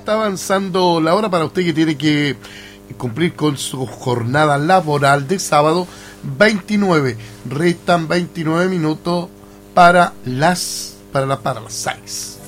está avanzando la hora para usted que tiene que cumplir con su jornada laboral de sábado 29. Restan 29 minutos para las 6.